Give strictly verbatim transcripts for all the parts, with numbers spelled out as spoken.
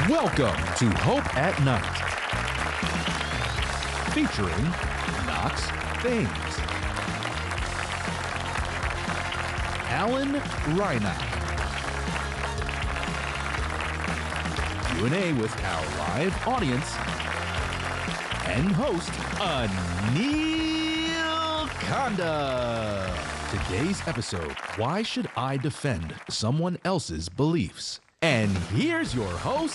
Welcome to Hope at Night, featuring Knox Thames, Alan Reinach, Q and A with our live audience, and host Anil Kanda. Today's episode, why should I defend someone else's beliefs? And here's your host,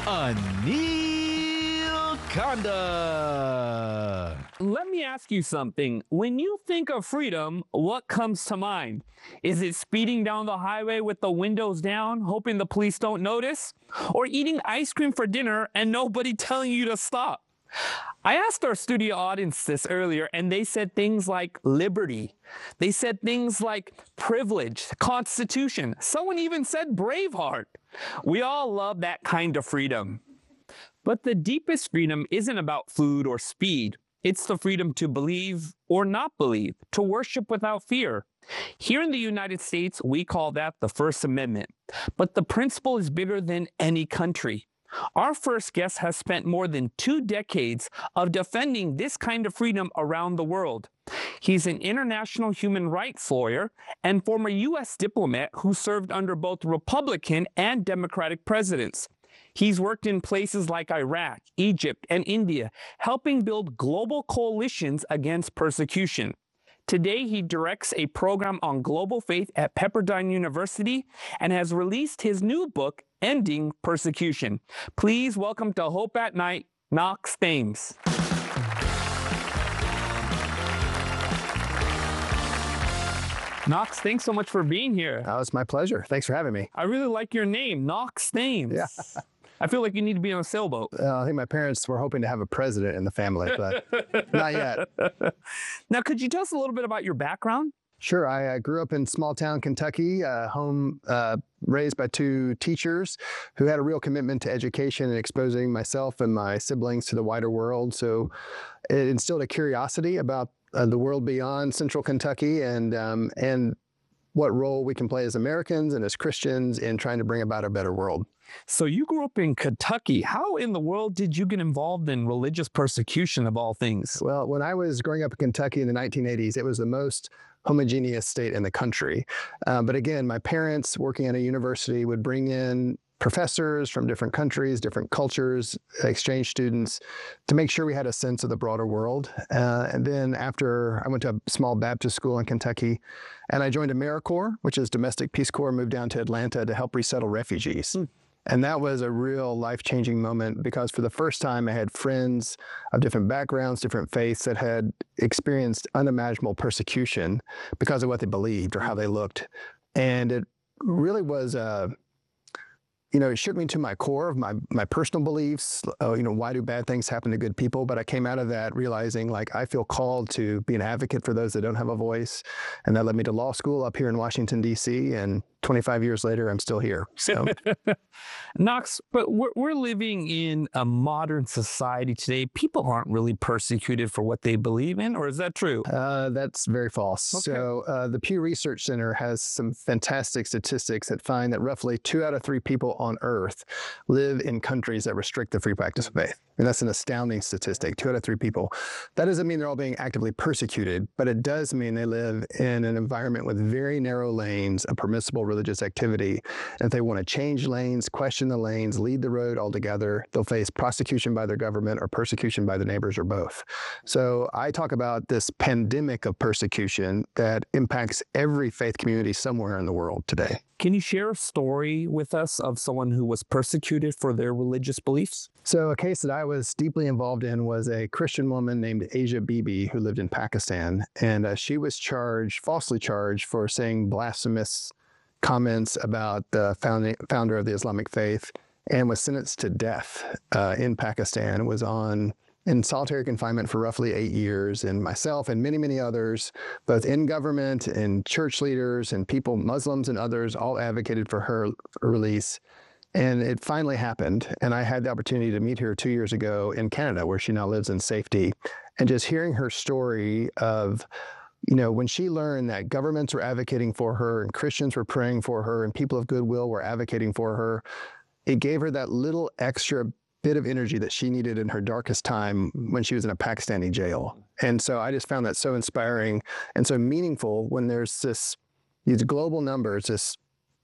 Anil Kanda. Let me ask you something. When you think of freedom, what comes to mind? Is it speeding down the highway with the windows down, hoping the police don't notice? Or eating ice cream for dinner and nobody telling you to stop? I asked our studio audience this earlier, and they said things like liberty. They said things like privilege, Constitution. Someone even said Braveheart. We all love that kind of freedom. But the deepest freedom isn't about food or speed. It's the freedom to believe or not believe, to worship without fear. Here in the United States, we call that the First Amendment. But the principle is bigger than any country. Our first guest has spent more than two decades of defending this kind of freedom around the world. He's an international human rights lawyer and former U S diplomat who served under both Republican and Democratic presidents. He's worked in places like Iraq, Egypt, and India, helping build global coalitions against persecution. Today, he directs a program on global faith at Pepperdine University and has released his new book, Ending Persecution. Please welcome to Hope at Night, Knox Thames. Knox, thanks so much for being here. Oh, it's my pleasure. Thanks for having me. I really like your name, Knox Thames. Yeah. I feel like you need to be on a sailboat. Uh, I think my parents were hoping to have a president in the family, but not yet. Now, could you tell us a little bit about your background? Sure. I uh, grew up in small town Kentucky, uh, home uh, raised by two teachers who had a real commitment to education and exposing myself and my siblings to the wider world. So it instilled a curiosity about uh, the world beyond central Kentucky and um, and what role we can play as Americans and as Christians in trying to bring about a better world. So you grew up in Kentucky. How in the world did you get involved in religious persecution of all things? Well, when I was growing up in Kentucky in the nineteen eighties, it was the most homogeneous state in the country. Uh, but again, my parents working at a university would bring in professors from different countries, different cultures, exchange students, to make sure we had a sense of the broader world. Uh, and then after I went to a small Baptist school in Kentucky, and I joined AmeriCorps, which is Domestic Peace Corps, moved down to Atlanta to help resettle refugees. Hmm. And that was a real life-changing moment because for the first time I had friends of different backgrounds, different faiths that had experienced unimaginable persecution because of what they believed or how they looked. And it really was a You know, it shook me to my core of my my personal beliefs. Uh, you know, why do bad things happen to good people? But I came out of that realizing, like, I feel called to be an advocate for those that don't have a voice, and that led me to law school up here in Washington D C. And twenty-five years later, I'm still here. So, Knox, but we're we're living in a modern society today. People aren't really persecuted for what they believe in, or is that true? Uh, that's very false. Okay. So, uh, the Pew Research Center has some fantastic statistics that find that roughly two out of three people on earth live in countries that restrict the free practice of faith. And that's an astounding statistic, two out of three people. That doesn't mean they're all being actively persecuted, but it does mean they live in an environment with very narrow lanes of permissible religious activity. And if they want to change lanes, question the lanes, lead the road altogether, they'll face prosecution by their government or persecution by the neighbors or both. So I talk about this pandemic of persecution that impacts every faith community somewhere in the world today. Can you share a story with us of someone who was persecuted for their religious beliefs? So a case that I was deeply involved in was a Christian woman named Asia Bibi who lived in Pakistan. And uh, she was charged, falsely charged, for saying blasphemous comments about the founding, founder of the Islamic faith, and was sentenced to death uh, in Pakistan. It was on in solitary confinement for roughly eight years. And myself and many, many others, both in government and church leaders and people, Muslims and others, all advocated for her release. And it finally happened. And I had the opportunity to meet her two years ago in Canada, where she now lives in safety. And just hearing her story of, you know, when she learned that governments were advocating for her and Christians were praying for her and people of goodwill were advocating for her, it gave her that little extra bit of energy that she needed in her darkest time when she was in a Pakistani jail. And so I just found that so inspiring and so meaningful when there's this, these global numbers, this,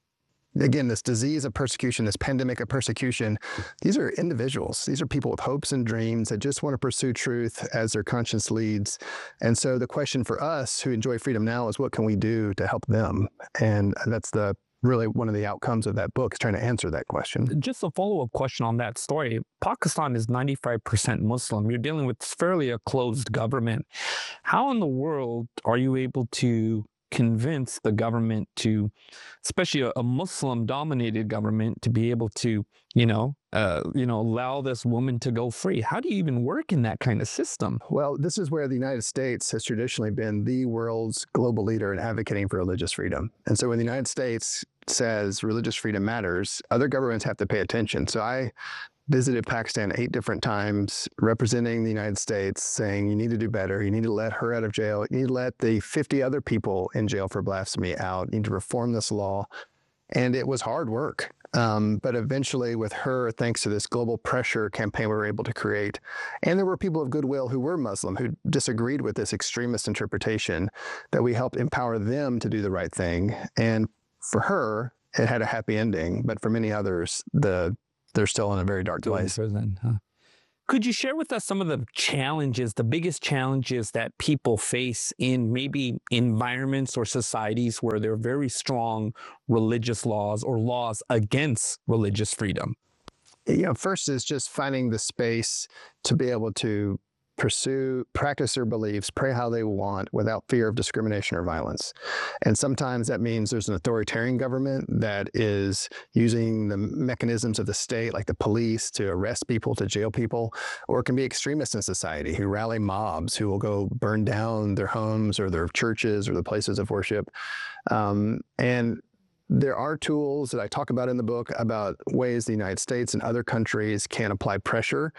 again, this disease of persecution, this pandemic of persecution. These are individuals. These are people with hopes and dreams that just want to pursue truth as their conscience leads. And so the question for us who enjoy freedom now is, what can we do to help them? And that's the really one of the outcomes of that book, is trying to answer that question. Just a follow-up question on that story. Pakistan is ninety-five percent Muslim. You're dealing with fairly a closed government. How in the world are you able to convince the government to, especially a, a Muslim-dominated government, to be able to, you know, uh, you know, allow this woman to go free? How do you even work in that kind of system? Well, this is where the United States has traditionally been the world's global leader in advocating for religious freedom. And so when the United States says religious freedom matters, other governments have to pay attention. So I visited Pakistan eight different times, representing the United States, saying, you need to do better. You need to let her out of jail. You need to let the fifty other people in jail for blasphemy out. You need to reform this law. And it was hard work. Um, but eventually with her, thanks to this global pressure campaign we were able to create, and there were people of goodwill who were Muslim, who disagreed with this extremist interpretation, that we helped empower them to do the right thing. And for her, it had a happy ending. But for many others, the they're still in a very dark place. Prison, huh? Could you share with us some of the challenges, the biggest challenges that people face in maybe environments or societies where there are very strong religious laws or laws against religious freedom? You know, first is just finding the space to be able to pursue, practice their beliefs, pray how they want without fear of discrimination or violence. And sometimes that means there's an authoritarian government that is using the mechanisms of the state, like the police, to arrest people, to jail people, or it can be extremists in society who rally mobs, who will go burn down their homes or their churches or the places of worship. Um, and there are tools that I talk about in the book about ways the United States and other countries can apply pressure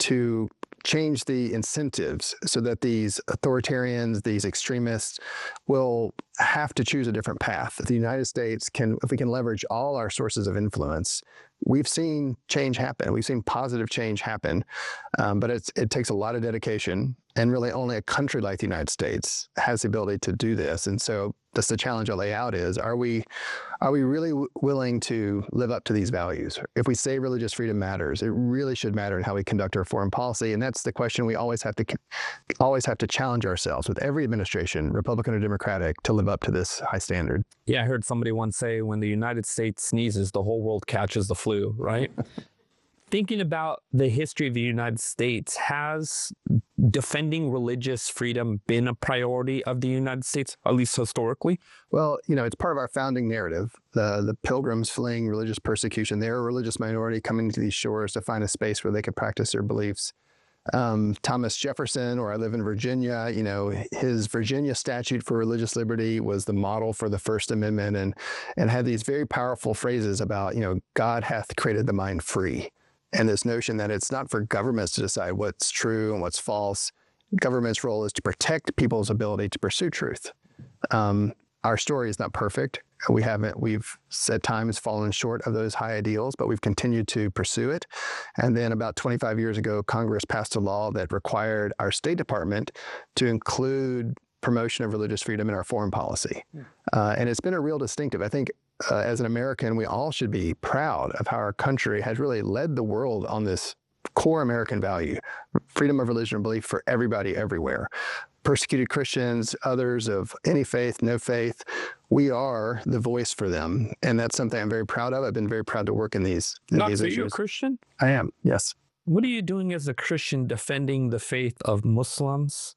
to change the incentives so that these authoritarians, these extremists, will have to choose a different path. The United States can, if we can leverage all our sources of influence, we've seen change happen. We've seen positive change happen, um, but it's, it takes a lot of dedication, and really only a country like the United States has the ability to do this. And so that's the challenge I lay out is, are we, are we really w- willing to live up to these values? If we say religious freedom matters, it really should matter in how we conduct our foreign policy. And that's the question we always have to, always have to challenge ourselves with every administration, Republican or Democratic, to live up to this high standard. Yeah, I heard somebody once say, when the United States sneezes, the whole world catches the flu, right? Thinking about the history of the United States, has defending religious freedom been a priority of the United States, at least historically? Well, you know, it's part of our founding narrative. The, the pilgrims fleeing religious persecution, they're a religious minority coming to these shores to find a space where they could practice their beliefs. Um, Thomas Jefferson, where I live in Virginia, you know, his Virginia statute for religious liberty was the model for the First Amendment, and, and had these very powerful phrases about, you know, God hath created the mind free. And this notion that it's not for governments to decide what's true and what's false. Government's role is to protect people's ability to pursue truth. Um, our story is not perfect. We haven't, we've at times fallen short of those high ideals, but we've continued to pursue it. And then about twenty-five years ago, Congress passed a law that required our State Department to include promotion of religious freedom in our foreign policy. Uh, and it's been a real distinctive. I think uh, as an American, we all should be proud of how our country has really led the world on this core American value, freedom of religion and belief for everybody everywhere. Persecuted Christians, others of any faith, no faith, we are the voice for them. And that's something I'm very proud of. I've been very proud to work in these, in Not these so issues. you're a Christian? I am, yes. What are you doing as a Christian defending the faith of Muslims,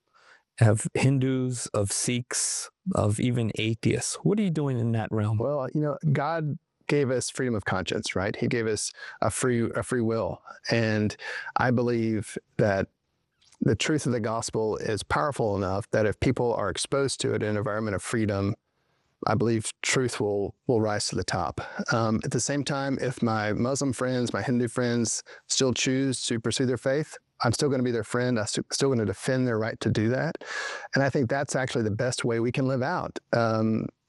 of Hindus, of Sikhs, of even atheists? What are you doing in that realm? Well, you know, God gave us freedom of conscience, right? He gave us a free, a free will. And I believe that the truth of the gospel is powerful enough that if people are exposed to it in an environment of freedom, I believe truth will will rise to the top. Um, at the same time, if my Muslim friends, my Hindu friends still choose to pursue their faith, I'm still going to be their friend. I'm still going to defend their right to do that. And I think that's actually the best way we can live out. Um,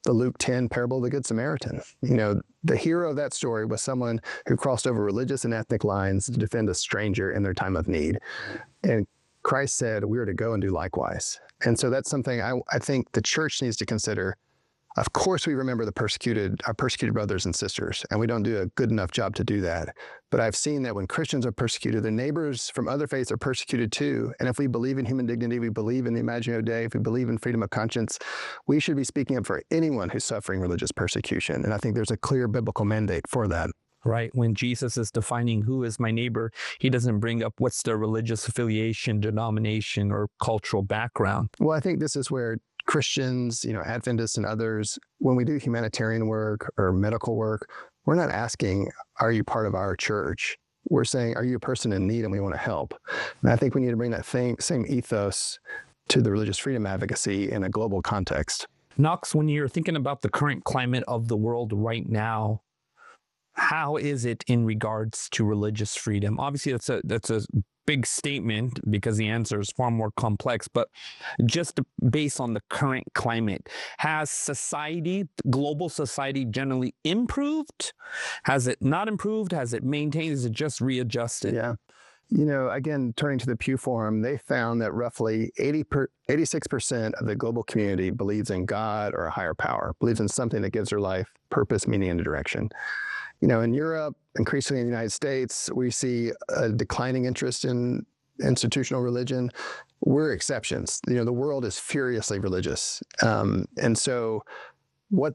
the Luke ten parable of the Good Samaritan. You know, the hero of that story was someone who crossed over religious and ethnic lines to defend a stranger in their time of need. And Christ said we are to go and do likewise. And so that's something I, I think the church needs to consider. Of course, we remember the persecuted, our persecuted brothers and sisters, and we don't do a good enough job to do that. But I've seen that when Christians are persecuted, their neighbors from other faiths are persecuted too. And if we believe in human dignity, we believe in the Imago Dei, if we believe in freedom of conscience, we should be speaking up for anyone who's suffering religious persecution. And I think there's a clear biblical mandate for that. Right. When Jesus is defining who is my neighbor, he doesn't bring up what's their religious affiliation, denomination, or cultural background. Well, I think this is where Christians, you know, Adventists and others, when we do humanitarian work or medical work, we're not asking, are you part of our church? We're saying, are you a person in need and we want to help? And I think we need to bring that same, same ethos to the religious freedom advocacy in a global context. Knox, when you're thinking about the current climate of the world right now, how is it in regards to religious freedom? Obviously, that's a that's a big statement because the answer is far more complex, but just based on the current climate, has society, global society generally improved? Has it not improved? Has it maintained? Is it just readjusted? Yeah. You know, again, turning to the Pew Forum, they found that roughly eighty per, eighty-six percent of the global community believes in God or a higher power, believes in something that gives their life purpose, meaning, and direction. You know, in Europe, increasingly in the United States, we see a declining interest in institutional religion. We're exceptions. You know, the world is furiously religious. Um, and so what